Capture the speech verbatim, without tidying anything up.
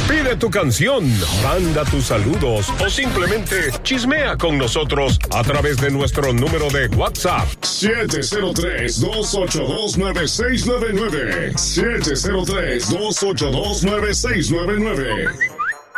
Pide tu canción, manda tus saludos o simplemente chismea con nosotros a través de nuestro número de WhatsApp. siete cero tres, dos ocho dos, nueve seis nueve nueve. siete cero tres, dos ocho dos, nueve seis nueve nueve.